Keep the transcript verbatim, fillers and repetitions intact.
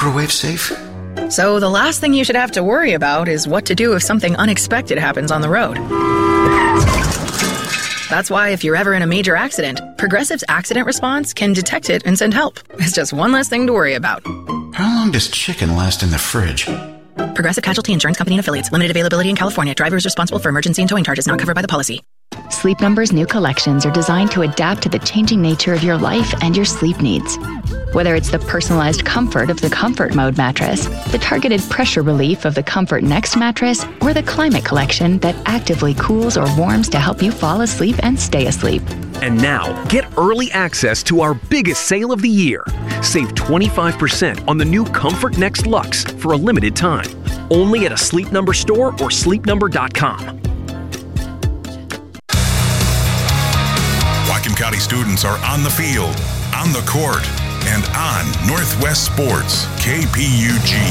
microwave safe? So the last thing you should have to worry about is what to do if something unexpected happens on the road. That's why if you're ever in a major accident, Progressive's accident response can detect it and send help. It's just one less thing to worry about. How long does chicken last in the fridge? Progressive Casualty Insurance Company and Affiliates. Limited availability in California. Driver is responsible for emergency and towing charges not covered by the policy. Sleep Number's new collections are designed to adapt to the changing nature of your life and your sleep needs. Whether it's the personalized comfort of the Comfort Mode mattress, the targeted pressure relief of the Comfort Next mattress, or the Climate Collection that actively cools or warms to help you fall asleep and stay asleep. And now, get early access to our biggest sale of the year. Save twenty-five percent on the new Comfort Next Luxe for a limited time. Only at a Sleep Number store or sleep number dot com. Whatcom County students are on the field, on the court, and on Northwest Sports, K P U G.